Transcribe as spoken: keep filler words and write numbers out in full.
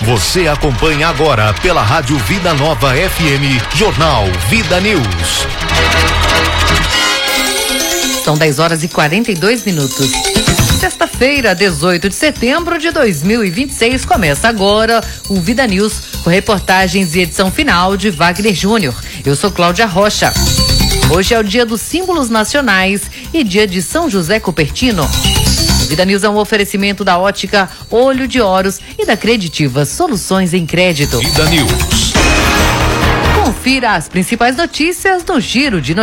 Você acompanha agora pela Rádio Vida Nova F M, Jornal Vida News. São dez horas e quarenta e dois minutos. Sexta-feira, dezoito de setembro de dois mil e vinte e seis, começa agora o Vida News, com reportagens e edição final de Wagner Júnior. Eu sou Cláudia Rocha. Hoje é o dia dos símbolos nacionais e dia de São José Cupertino. O Vida News é um oferecimento da ótica Olho de Horus e da Creditiva Soluções em Crédito. Vida News. Confira as principais notícias no Giro de Notícias.